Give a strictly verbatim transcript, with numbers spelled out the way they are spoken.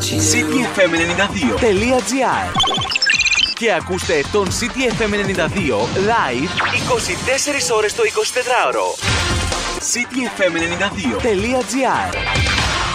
σι τι εφ εμ ενενήντα δύο τελεία τζι άρ. Και ακούστε τον σι τι εφ εμ ενενήντα δύο live είκοσι τέσσερις ώρες το εικοσιτετράωρο. σι τι εφ εμ ενενήντα δύο τελεία τζι άρ.